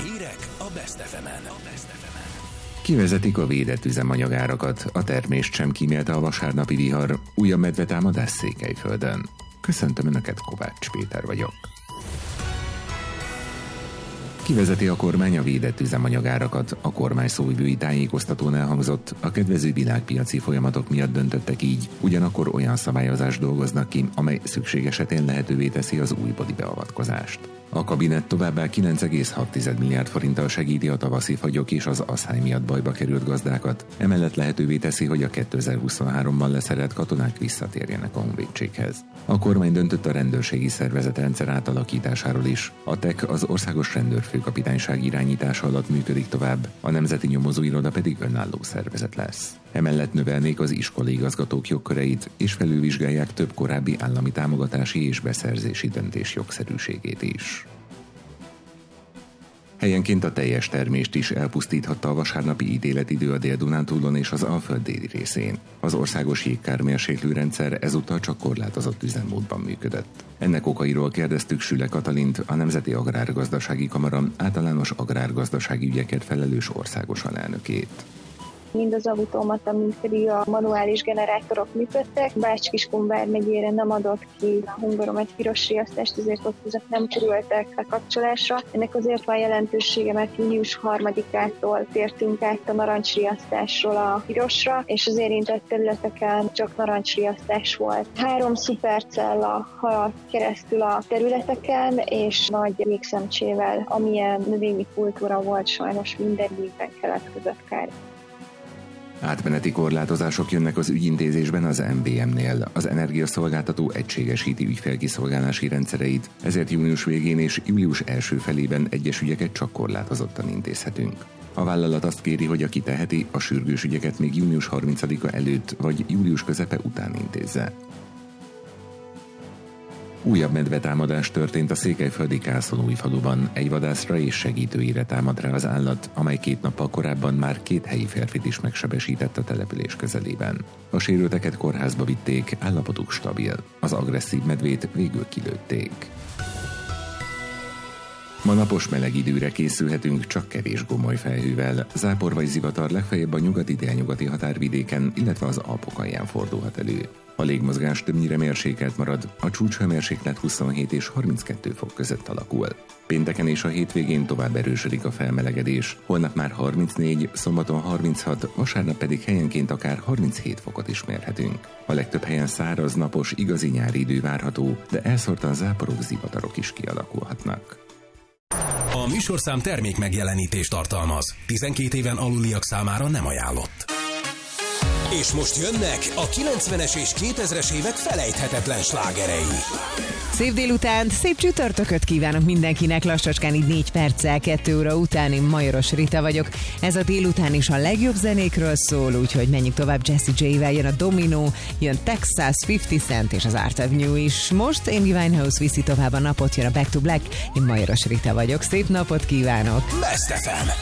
Hírek a Best FM-en. Kivezetik a védett üzemanyagárakat, a termést sem kímélte a vasárnapi vihar, újabb medvetámadás Székelyföldön. Köszöntöm Önöket, Kovács Péter vagyok. Kivezeti a kormány a védett üzemanyagárakat, a kormány szóvivői tájékoztatón elhangzott, a kedvező világpiaci folyamatok miatt döntöttek így, ugyanakkor olyan szabályozást dolgoznak ki, amely szükség esetén lehetővé teszi az újbóli beavatkozást. A kabinet továbbá 9,6 milliárd forinttal segíti a tavaszi fagyok és az aszály miatt bajba került gazdákat, emellett lehetővé teszi, hogy a 2023-ban leszerelt katonák visszatérjenek a honvédséghez. A kormány döntött a rendőrségi szervezetrendszer átalakításáról is. A TEK az Országos Rendőrfőkapitányság irányítása alatt működik tovább, a Nemzeti Nyomozóiroda pedig önálló szervezet lesz. Emellett növelnék az iskolai igazgatók jogköreit, és felülvizsgálják több korábbi állami támogatási és beszerzési döntés jogszerűségét is. Helyenként a teljes termést is elpusztíthatta a vasárnapi ítéletidő a Dél-Dunántúlon és az Alföld déli részén. Az országos jégkármérséklő rendszer ezúttal csak korlátozott üzemmódban működött. Ennek okairól kérdeztük Süle Katalint, a Nemzeti Agrárgazdasági Kamara általános agrárgazdasági ügyekért felelős országos alelnökét. Mind az automata, mind pedig a manuális generátorok működtek. Bács-Kiskun vármegyére nem adott ki a Hungaromet piros riasztást, ezért ott ezek nem kerültek lekapcsolásra. Ennek azért van jelentősége, mert június 3-ától tértünk át a narancsriasztásról a pirosra, és az érintett területeken csak narancsriasztás volt. 3 szupercella haladt keresztül a területeken, és nagy jégszemcsével, amilyen növényi kultúra volt, sajnos minden évben keletkezett kár. Átmeneti korlátozások jönnek az ügyintézésben az MVM-nél. Az energiaszolgáltató egységesíti ügyfélkiszolgálási rendszereit, ezért június végén és július első felében egyes ügyeket csak korlátozottan intézhetünk. A vállalat azt kéri, hogy aki teheti, a sürgős ügyeket még június 30-a előtt vagy július közepe után intézze. Újabb medvetámadás történt a székelyföldi Kászolói-faluban. Egy vadászra és segítőire támad rá az állat, amely 2 nappal korábban már 2 helyi férfit is megsebesített a település közelében. A sérülteket kórházba vitték, állapotuk stabil. Az agresszív medvét végül kilőtték. Ma napos meleg időre készülhetünk, csak kevés gomoly felhővel. Zápor vagy zivatar legfeljebb a nyugati-délnyugati határvidéken, illetve az Alpok alján fordulhat elő. A légmozgás többnyire mérsékelt marad, a csúcshőmérséklet 27 és 32 fok között alakul. Pénteken és a hétvégén tovább erősödik a felmelegedés, holnap már 34, szombaton 36, vasárnap pedig helyenként akár 37 fokot is mérhetünk. A legtöbb helyen száraz, napos, igazi nyári idő várható, de elszórtan záporok, zivatarok is kialakulhatnak. A műsorszám termék megjelenítést tartalmaz. 12 éven aluliak számára nem ajánlott. És most jönnek a 90-es és 2000-es évek felejthetetlen slágerei. Szép délutánt, szép csütörtököt kívánok mindenkinek, lassacskán így 4 perccel 2 óra után, én Majoros Rita vagyok. Ez a délután is a legjobb zenékről szól, úgyhogy menjünk tovább. Jessie J-vel jön a Domino, jön Texas, 50 Cent és az Art Avenue is. Most Amy Winehouse viszi tovább a napot, jön a Back to Black, én Majoros Rita vagyok. Szép napot kívánok! Best FM.